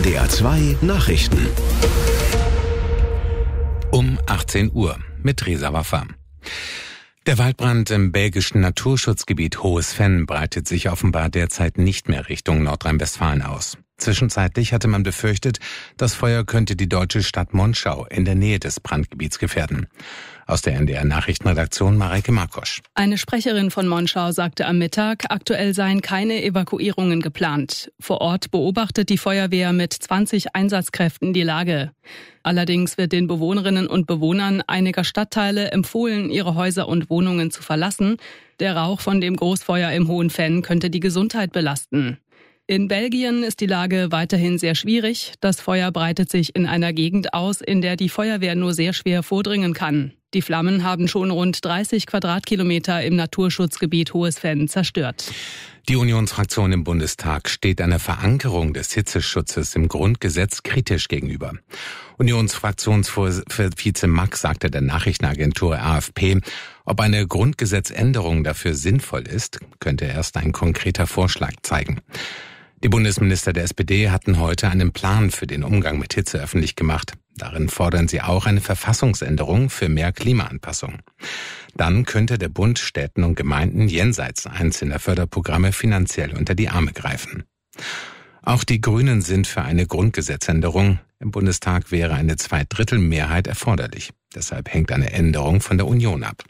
NDR 2 Nachrichten. Um 18 Uhr mit Reza Waffa. Der Waldbrand im belgischen Naturschutzgebiet Hohes Venn breitet sich offenbar derzeit nicht mehr Richtung Nordrhein-Westfalen aus. Zwischenzeitlich hatte man befürchtet, das Feuer könnte die deutsche Stadt Monschau in der Nähe des Brandgebiets gefährden. Aus der NDR-Nachrichtenredaktion Mareike Markosch. Eine Sprecherin von Monschau sagte am Mittag, aktuell seien keine Evakuierungen geplant. Vor Ort beobachtet die Feuerwehr mit 20 Einsatzkräften die Lage. Allerdings wird den Bewohnerinnen und Bewohnern einiger Stadtteile empfohlen, ihre Häuser und Wohnungen zu verlassen. Der Rauch von dem Großfeuer im Hohen Venn könnte die Gesundheit belasten. In Belgien ist die Lage weiterhin sehr schwierig. Das Feuer breitet sich in einer Gegend aus, in der die Feuerwehr nur sehr schwer vordringen kann. Die Flammen haben schon rund 30 Quadratkilometer im Naturschutzgebiet Hohes Venn zerstört. Die Unionsfraktion im Bundestag steht einer Verankerung des Hitzeschutzes im Grundgesetz kritisch gegenüber. Unionsfraktionsvize Mack sagte der Nachrichtenagentur AFP, ob eine Grundgesetzänderung dafür sinnvoll ist, könnte erst ein konkreter Vorschlag zeigen. Die Bundesminister der SPD hatten heute einen Plan für den Umgang mit Hitze öffentlich gemacht. Darin fordern sie auch eine Verfassungsänderung für mehr Klimaanpassung. Dann könnte der Bund Städten und Gemeinden jenseits einzelner Förderprogramme finanziell unter die Arme greifen. Auch die Grünen sind für eine Grundgesetzänderung. Im Bundestag wäre eine Zweidrittelmehrheit erforderlich. Deshalb hängt eine Änderung von der Union ab.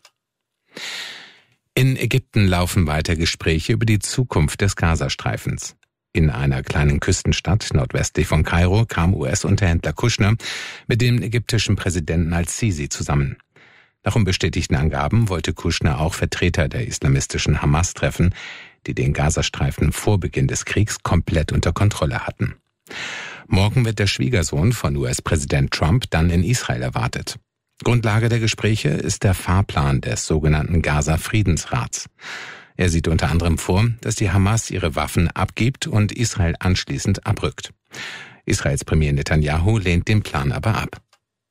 In Ägypten laufen weiter Gespräche über die Zukunft des Gazastreifens. In einer kleinen Küstenstadt nordwestlich von Kairo kam US-Unterhändler Kushner mit dem ägyptischen Präsidenten al-Sisi zusammen. Nach unbestätigten Angaben wollte Kushner auch Vertreter der islamistischen Hamas treffen, die den Gazastreifen vor Beginn des Kriegs komplett unter Kontrolle hatten. Morgen wird der Schwiegersohn von US-Präsident Trump dann in Israel erwartet. Grundlage der Gespräche ist der Fahrplan des sogenannten Gaza-Friedensrats. Er sieht unter anderem vor, dass die Hamas ihre Waffen abgibt und Israel anschließend abrückt. Israels Premier Netanyahu lehnt den Plan aber ab.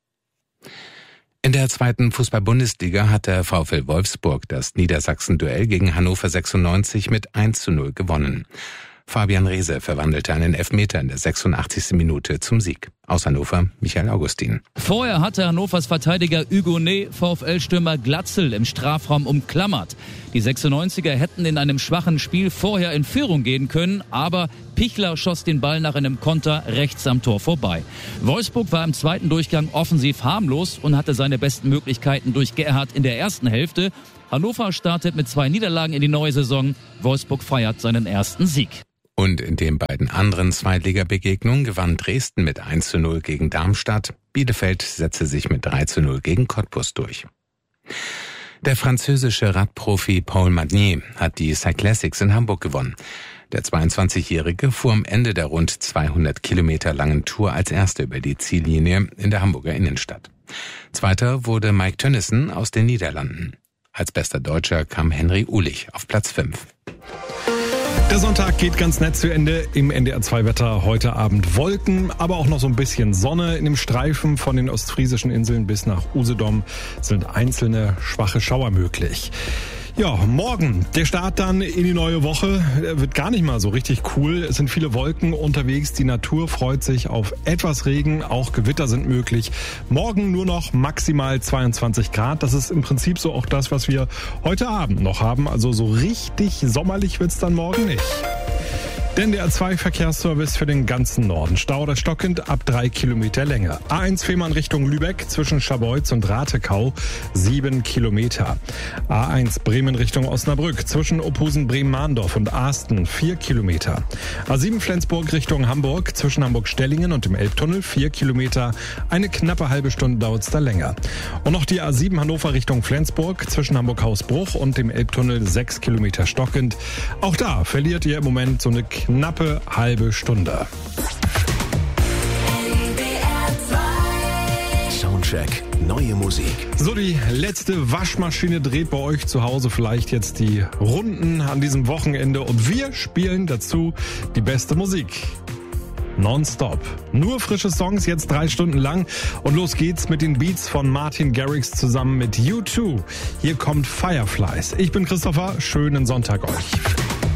In der zweiten Fußball-Bundesliga hat der VfL Wolfsburg das Niedersachsen-Duell gegen Hannover 96 mit 1:0 gewonnen. Fabian Reese verwandelte einen Elfmeter in der 86. Minute zum Sieg. Aus Hannover, Michael Augustin. Vorher hatte Hannovers Verteidiger Hugonet VfL-Stürmer Glatzel im Strafraum umklammert. Die 96er hätten in einem schwachen Spiel vorher in Führung gehen können, aber Pichler schoss den Ball nach einem Konter rechts am Tor vorbei. Wolfsburg war im zweiten Durchgang offensiv harmlos und hatte seine besten Möglichkeiten durch Gerhardt in der ersten Hälfte. Hannover startet mit 2 Niederlagen in die neue Saison. Wolfsburg feiert seinen ersten Sieg. Und in den beiden anderen Zweitligabegegnungen gewann Dresden mit 1:0 gegen Darmstadt. Bielefeld setzte sich mit 3:0 gegen Cottbus durch. Der französische Radprofi Paul Magnier hat die Cyclassics in Hamburg gewonnen. Der 22-Jährige fuhr am Ende der rund 200 Kilometer langen Tour als Erster über die Ziellinie in der Hamburger Innenstadt. Zweiter wurde Mike Tönnissen aus den Niederlanden. Als bester Deutscher kam Henry Uhlich auf Platz 5. Der Sonntag geht ganz nett zu Ende. Im NDR2-Wetter heute Abend Wolken, aber auch noch so ein bisschen Sonne. In dem Streifen von den ostfriesischen Inseln bis nach Usedom sind einzelne schwache Schauer möglich. Ja, morgen der Start dann in die neue Woche. Wird gar nicht mal so richtig cool. Es sind viele Wolken unterwegs. Die Natur freut sich auf etwas Regen. Auch Gewitter sind möglich. Morgen nur noch maximal 22 Grad. Das ist im Prinzip so auch das, was wir heute Abend noch haben. Also so richtig sommerlich wird's dann morgen nicht. Der NDR2-Verkehrsservice für den ganzen Norden. Stau oder stockend ab 3 Kilometer Länge. A1 Fehmarn Richtung Lübeck zwischen Scharbeutz und Ratekau 7 Kilometer. A1 Bremen Richtung Osnabrück zwischen Ophusen, Bremen-Mahndorf und Aasten 4 Kilometer. A7 Flensburg Richtung Hamburg zwischen Hamburg-Stellingen und dem Elbtunnel 4 Kilometer. Eine knappe halbe Stunde dauert's da länger. Und noch die A7 Hannover Richtung Flensburg zwischen Hamburg-Hausbruch und dem Elbtunnel 6 Kilometer stockend. Auch da verliert ihr im Moment so eine knappe halbe Stunde. Soundcheck, neue Musik. So, die letzte Waschmaschine dreht bei euch zu Hause vielleicht jetzt die Runden an diesem Wochenende und wir spielen dazu die beste Musik. Nonstop. Nur frische Songs, jetzt 3 Stunden lang. Und los geht's mit den Beats von Martin Garrix zusammen mit U2. Hier kommt Fireflies. Ich bin Christopher, schönen Sonntag euch.